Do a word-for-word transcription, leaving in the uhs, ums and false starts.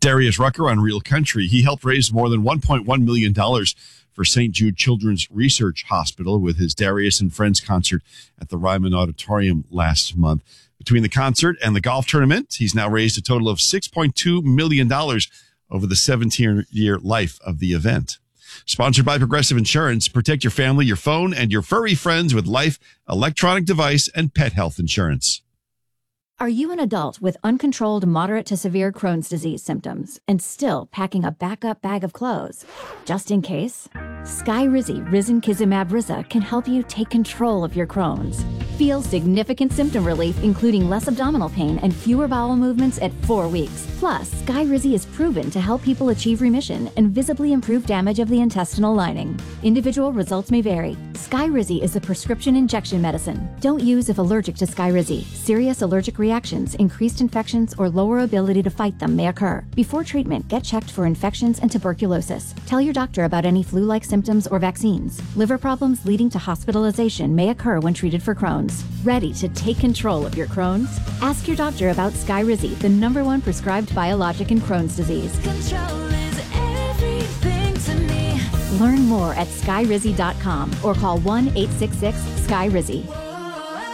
Darius Rucker on Real Country. He helped raise more than one point one million dollars for Saint Jude Children's Research Hospital with his Darius and Friends concert at the Ryman Auditorium last month. Between the concert and the golf tournament, he's now raised a total of six point two million dollars over the seventeen-year life of the event. Sponsored by Progressive Insurance. Protect your family, your phone, and your furry friends with Life, electronic device, and pet health insurance. Are you an adult with uncontrolled moderate to severe Crohn's disease symptoms and still packing a backup bag of clothes? Just in case, Skyrizi Risankizumab Riza can help you take control of your Crohn's. Feel significant symptom relief, including less abdominal pain and fewer bowel movements at four weeks. Plus, Skyrizi is proven to help people achieve remission and visibly improve damage of the intestinal lining. Individual results may vary. Skyrizi is a prescription injection medicine. Don't use if allergic to Skyrizi. Serious allergic reactions, increased infections, or lower ability to fight them may occur. Before treatment, get checked for infections and tuberculosis. Tell your doctor about any flu-like symptoms or vaccines. Liver problems leading to hospitalization may occur when treated for Crohn's. Ready to take control of your Crohn's? Ask your doctor about Skyrizi, the number one prescribed biologic in Crohn's disease. Control is everything to me. Learn more at skyrizi dot com or call one eight six six, S K Y R I Z I.